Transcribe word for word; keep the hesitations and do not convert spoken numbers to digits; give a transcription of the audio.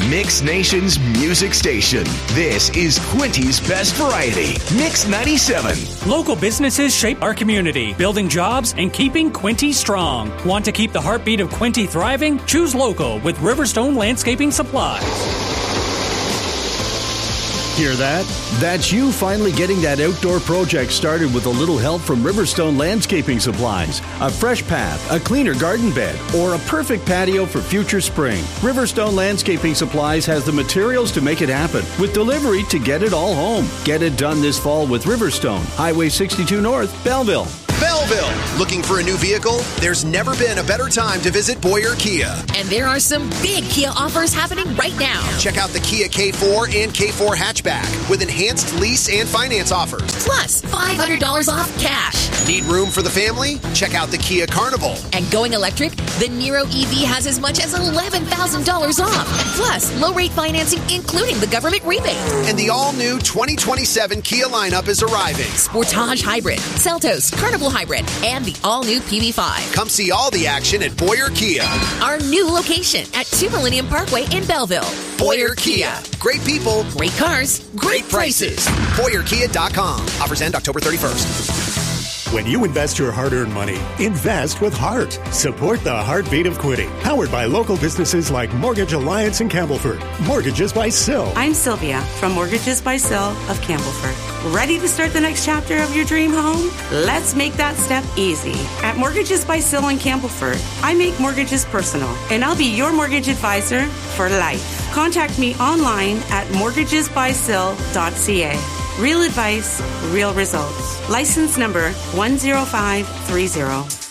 Mix Nation's music station. This is Quinty's Best Variety. Mix ninety-seven. Local businesses shape our community, building jobs and keeping Quinty strong. Want to keep the heartbeat of Quinty thriving? Choose local with Riverstone Landscaping Supplies. Hear that? That's you finally getting that outdoor project started with a little help from Riverstone Landscaping Supplies. A fresh path, a cleaner garden bed, or a perfect patio for future spring. Riverstone Landscaping Supplies has the materials to make it happen, with delivery to get it all home. Get it done this fall with Riverstone, Highway sixty-two North, Belleville. Belleville. Looking for a new vehicle? There's never been a better time to visit Boyer Kia. And there are some big Kia offers happening right now. Check out the Kia K four and K four hatchback with enhanced lease and finance offers. Plus, five hundred dollars off cash. Need room for the family? Check out the Kia Carnival. And going electric? The Niro E V has as much as eleven thousand dollars off. Plus, low-rate financing, including the government rebate. And the all-new twenty twenty-seven Kia lineup is arriving. Sportage Hybrid, Seltos, Carnival Hybrid, and the all-new P V five. Come see all the action at Boyer Kia. Our new location at two Millennium Parkway in Belleville. Boyer Kia. Great people. Great cars. Great prices. Boyer Kia dot com. Offers end October thirty-first. When you invest your hard-earned money, invest with heart. Support the heartbeat of Quinty. Powered by local businesses like Mortgage Alliance in Campbellford. Mortgages by Sill. I'm Sylvia from Mortgages by Sill of Campbellford. Ready to start the next chapter of your dream home? Let's make that step easy. At Mortgages by Sill in Campbellford, I make mortgages personal, and I'll be your mortgage advisor for life. Contact me online at mortgages by sill dot c a. Real advice, real results. License number one zero five three zero.